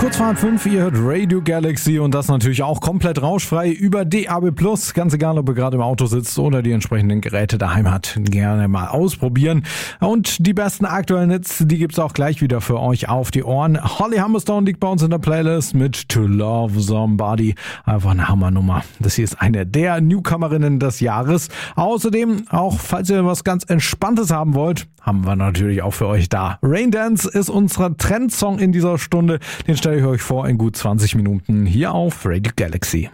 Kurz vor 5, ihr hört Radio Galaxy und das natürlich auch komplett rauschfrei über DAB+. Ganz egal, ob ihr gerade im Auto sitzt oder die entsprechenden Geräte daheim habt. Gerne mal ausprobieren. Und die besten aktuellen Hits, die gibt's auch gleich wieder für euch auf die Ohren. Holly Humberstone liegt bei uns in der Playlist mit To Love Somebody. Einfach eine Hammernummer. Das hier ist eine der Newcomerinnen des Jahres. Außerdem, auch falls ihr was ganz Entspanntes haben wollt, haben wir natürlich auch für euch da. Rain Dance ist unser Trendsong in dieser Stunde. Den stelle ich euch vor in gut 20 Minuten hier auf Radio Galaxy.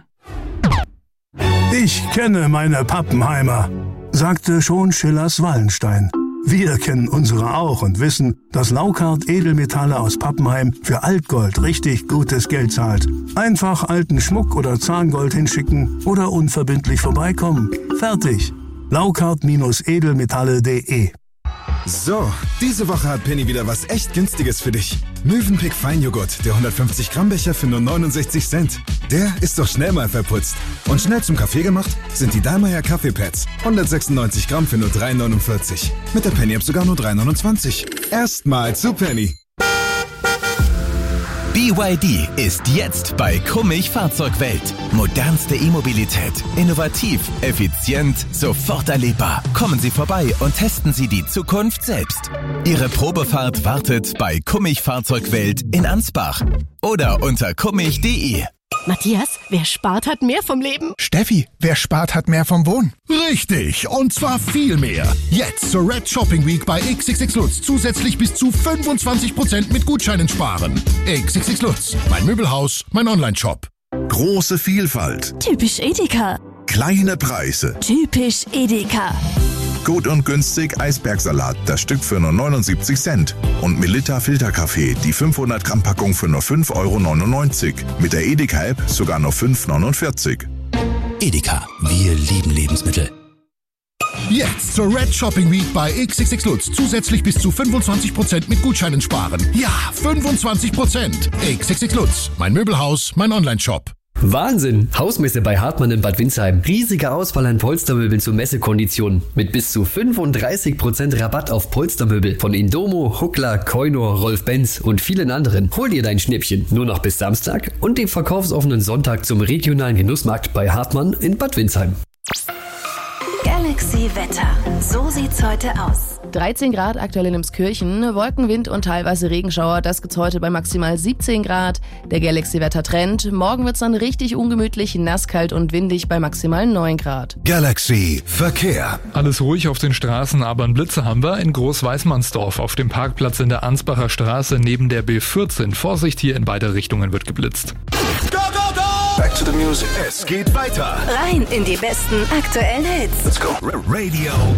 Ich kenne meine Pappenheimer, sagte schon Schillers Wallenstein. Wir kennen unsere auch und wissen, dass Laukart Edelmetalle aus Pappenheim für Altgold richtig gutes Geld zahlt. Einfach alten Schmuck oder Zahngold hinschicken oder unverbindlich vorbeikommen. Fertig. Laukart-edelmetalle.de. So, diese Woche hat Penny wieder was echt Günstiges für dich. Mövenpick Feinjoghurt, der 150 Gramm Becher für nur 69 Cent. Der ist doch schnell mal verputzt. Und schnell zum Kaffee gemacht sind die Dallmayr Kaffeepads. 196 Gramm für nur 3,49. Mit der Penny-App sogar nur 3,29. Erstmal zu Penny. BYD ist jetzt bei Kummich Fahrzeugwelt. Modernste E-Mobilität. Innovativ, effizient, sofort erlebbar. Kommen Sie vorbei und testen Sie die Zukunft selbst. Ihre Probefahrt wartet bei Kummich Fahrzeugwelt in Ansbach. Oder unter kummich.de. Matthias, wer spart, hat mehr vom Leben. Steffi, wer spart, hat mehr vom Wohnen. Richtig, und zwar viel mehr. Jetzt zur Red Shopping Week bei XXX Lutz zusätzlich bis zu 25% mit Gutscheinen sparen. XXX Lutz, mein Möbelhaus, mein Onlineshop. Große Vielfalt. Typisch Edeka. Kleine Preise. Typisch Edeka. Gut und günstig Eisbergsalat, das Stück für nur 79 Cent. Und Melitta Filterkaffee, die 500 Gramm Packung für nur 5,99 €. Mit der Edeka-App sogar nur 5,49 €. Edeka, wir lieben Lebensmittel. Jetzt zur Red Shopping Week bei XXX Lutz zusätzlich bis zu 25% mit Gutscheinen sparen. Ja, 25%. XXX Lutz, mein Möbelhaus, mein Onlineshop. Wahnsinn! Hausmesse bei Hartmann in Bad Windsheim. Riesige Auswahl an Polstermöbeln zu Messekonditionen. Mit bis zu 35% Rabatt auf Polstermöbel von Indomo, Huckler, Koinor, Rolf Benz und vielen anderen. Hol dir dein Schnäppchen. Nur noch bis Samstag und den verkaufsoffenen Sonntag zum regionalen Genussmarkt bei Hartmann in Bad Windsheim. Galaxy Wetter. So sieht's heute aus. 13 Grad aktuell in Emskirchen, Wolkenwind und teilweise Regenschauer. Das gibt's heute bei maximal 17 Grad. Der Galaxy-Wetter-Trend. Morgen wird's dann richtig ungemütlich, nass, kalt und windig bei maximal 9 Grad. Galaxy Verkehr. Alles ruhig auf den Straßen, aber einen Blitzer haben wir in Groß-Weißmannsdorf auf dem Parkplatz in der Ansbacher Straße neben der B14. Vorsicht, hier in beide Richtungen wird geblitzt. Go, go, go! Back to the music. Es geht weiter. Rein in die besten aktuellen Hits. Let's go. Radio